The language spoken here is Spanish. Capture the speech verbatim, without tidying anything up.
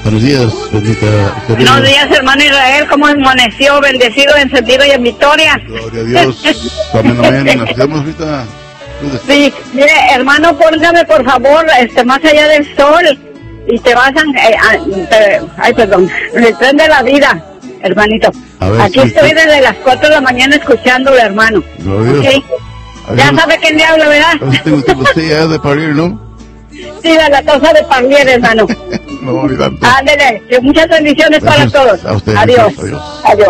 Buenos días, bendita. Buenos días, hermano Israel. ¿Cómo amaneció? Bendecido, encendido y en victoria. Gloria a Dios. Amén, amén. Nos quedamos ahorita. Sí, mire, hermano, póngame por favor, este, más allá del sol. Y te vas a... Eh, a te, ay, perdón. El tren de la vida, hermanito. Ver, Aquí sí, estoy sí. desde las cuatro de la mañana escuchándolo, hermano. Gloria a Dios. ¿Okay? Ya sabe quién le habla, ¿verdad? Usted, usted, usted ya es de parir, ¿no? Sí, de la cosa de Parlier, hermano. No, ni tanto. Ándele, que muchas bendiciones Gracias para todos. a usted. Adiós. Adiós. Adiós.